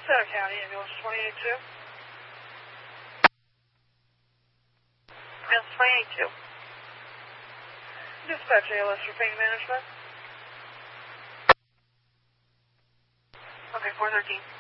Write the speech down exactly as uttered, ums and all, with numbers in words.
Center County, ambulance twenty-eight two. Ambulance twenty-eight two. Dispatch A L S for pain management. Okay, four thirteen.